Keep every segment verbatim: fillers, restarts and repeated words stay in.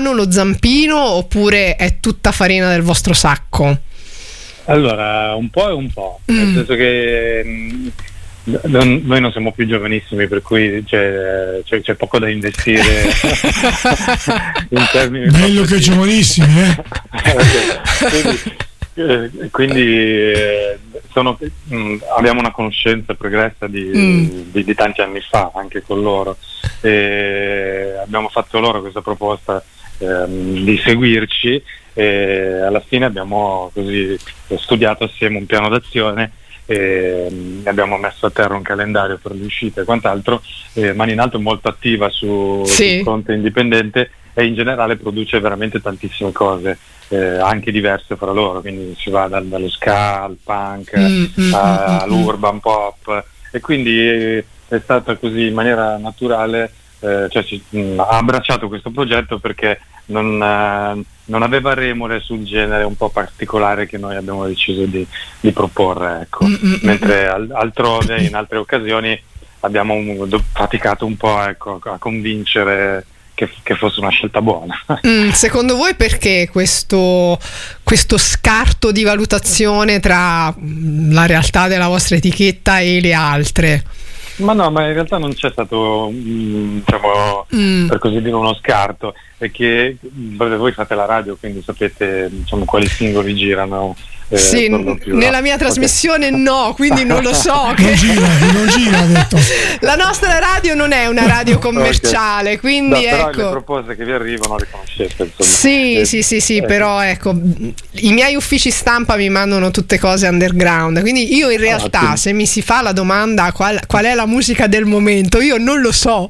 mano lo zampino oppure è tutta farina del vostro sacco? Allora, un po' e un po', mm. nel senso che mh, non, noi non siamo più giovanissimi, per cui c'è, c'è, c'è poco da investire in termini. Bello che giovanissimi, eh? quindi eh, quindi eh, sono, mh, abbiamo una conoscenza pregressa di, mm. di, di tanti anni fa anche con loro, e abbiamo fatto loro questa proposta ehm, di seguirci, e alla fine abbiamo così studiato assieme un piano d'azione e abbiamo messo a terra un calendario per le uscite e quant'altro. eh, Mani in Alto è molto attiva su, sì. sul fronte indipendente e in generale produce veramente tantissime cose, eh, anche diverse fra loro, quindi si va dal, dallo ska al punk mm, mm, a, mm, all'urban pop, e quindi è, è stata così in maniera naturale, eh, cioè si, mh, ha abbracciato questo progetto perché non, eh, non aveva remore sul genere un po' particolare che noi abbiamo deciso di, di proporre, ecco. Mm-hmm. Mentre al, altrove, in altre occasioni, abbiamo un, do, faticato un po', ecco, a convincere che, che fosse una scelta buona. Mm, secondo voi perché questo, questo scarto di valutazione tra la realtà della vostra etichetta e le altre? Ma no, ma in realtà non c'è stato, mh, diciamo, mm. per così dire, uno scarto, è che beh, voi fate la radio, quindi sapete, diciamo, quali singoli girano. Eh, sì, più, nella no? mia trasmissione okay. no, quindi non lo so. non gira, non gira, ha detto. La nostra radio non è una radio commerciale, okay. quindi no, però ecco. le proposte che vi arrivano le conoscete, insomma. Sì, eh, sì, sì, sì, eh. però ecco, i miei uffici stampa mi mandano tutte cose underground, quindi io in realtà, ah, se mi si fa la domanda qual, qual è la musica del momento, io non lo so.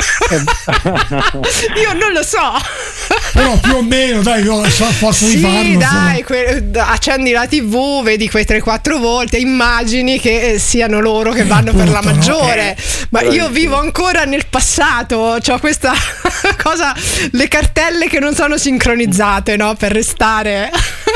Io non lo so. Però più o meno, dai, io so, posso sì, rifarlo. dai, que- accendi la tivù, vedi quei tre quattro volte, immagini che siano loro che vanno eh, per la maggiore, no? Ma io vivo ancora nel passato, c'ho questa cosa, le cartelle che non sono sincronizzate, no? Per restare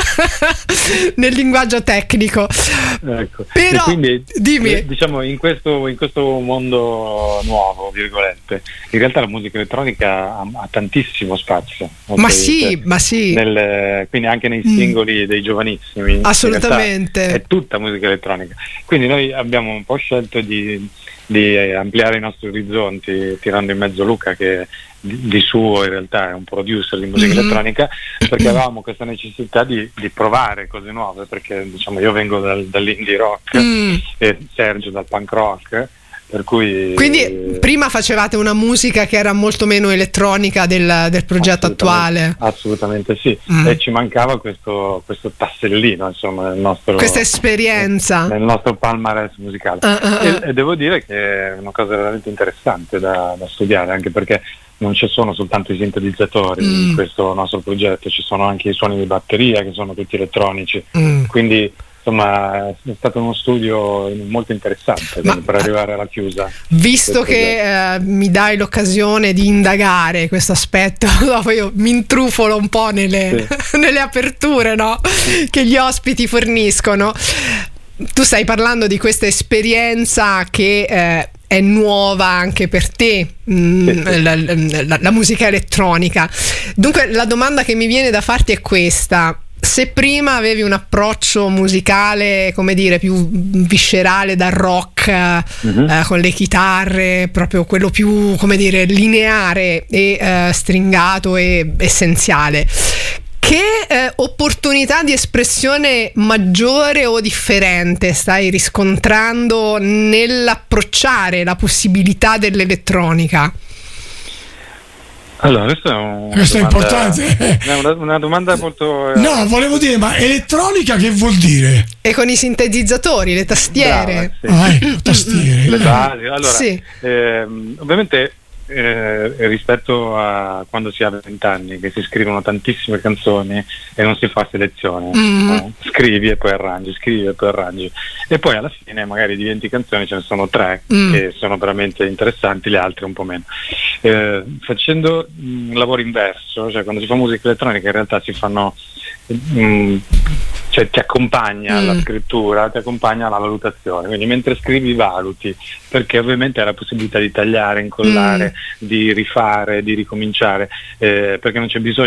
nel linguaggio tecnico. Ecco. Però, e quindi, dimmi. Eh, diciamo, in questo, in questo mondo nuovo, virgolette, in realtà la musica elettronica ha, ha tantissimo spazio. Okay? Ma sì, cioè, ma sì. Nel, quindi anche nei singoli mm. dei giovanissimi. Assolutamente. È tutta musica elettronica. Quindi noi abbiamo un po' scelto di, di ampliare i nostri orizzonti, tirando in mezzo Luca, che di, di suo in realtà è un producer di musica mm-hmm. elettronica, perché avevamo questa necessità di, di provare cose nuove, perché diciamo io vengo dal, dall'indie rock mm. e Sergio dal punk rock, per cui quindi prima facevate una musica che era molto meno elettronica del, del progetto assolutamente, attuale. Assolutamente sì, mm. e ci mancava questo, questo tassellino, insomma, nel nostro, questa esperienza nel nostro palmarès musicale. Uh, uh, uh. E, e devo dire che è una cosa veramente interessante da, da studiare, anche perché non ci sono soltanto i sintetizzatori mm. in questo nostro progetto, ci sono anche i suoni di batteria che sono tutti elettronici, mm. quindi insomma è stato uno studio molto interessante. Ma, per arrivare alla chiusa. Visto che eh, mi dai l'occasione di indagare questo aspetto, dopo io mi intrufolo un po' nelle, sì. nelle aperture, no? che gli ospiti forniscono. Tu stai parlando di questa esperienza che eh, è nuova anche per te, mh, sì, sì. La, la, la musica elettronica. Dunque la domanda che mi viene da farti è questa: se prima avevi un approccio musicale, come dire, più viscerale dal rock, mm-hmm. eh, con le chitarre, proprio quello più, come dire, lineare e eh, stringato e essenziale, che eh, opportunità di espressione maggiore o differente stai riscontrando nell'approcciare la possibilità dell'elettronica? Allora, questo è, un, questo una domanda, è importante. È una, una domanda molto. Eh, no, volevo dire, ma elettronica che vuol dire? E con i sintetizzatori, le tastiere. Brava, sì. Ah, ecco, tastiere. Le basi. Allora, sì. ehm, ovviamente eh, rispetto a quando si ha vent'anni, che si scrivono tantissime canzoni e non si fa selezione, mm. no? Scrivi e poi arrangi, scrivi e poi arrangi, e poi alla fine magari di venti canzoni ce ne sono tre mm. che sono veramente interessanti, le altre un po' meno. Eh, facendo un lavoro inverso, cioè quando si fa musica elettronica in realtà si fanno mh, cioè ti accompagna mm. alla scrittura, ti accompagna alla valutazione, quindi mentre scrivi valuti, perché ovviamente hai la possibilità di tagliare, incollare, mm. di rifare, di ricominciare, eh, perché non c'è bisogno